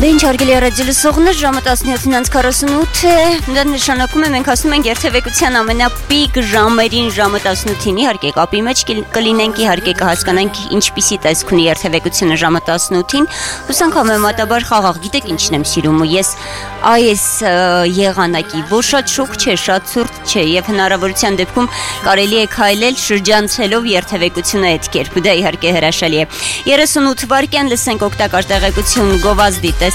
Դե ինչ հարգելի ռադիոլսողներ, ժամը 17:48 է, դա նշանակում է մենք ասում ենք երթևեկության ամենապիկ ժամերին ժամը 18-ին, իհարկե կապի մեջ կլինենք, իհարկե կհասկանանք ինչպիսի տեսք ունի երթևեկությունը ժամը 18-ին, հուսանք համեմատաբար խաղաղ, գիտեք ինչն եմ սիրում ու ես այս եղանակի, որ շատ շոգ չէ, շատ ցուրտ չէ եւ հնարավորության դեպքում կարելի է քայլել շրջանցելով երթևեկությունը այդ կերպ, դա իհարկե հրաշալի է։ 38 վայրկյան լսենք օգտակար տեղեկություն գովազդի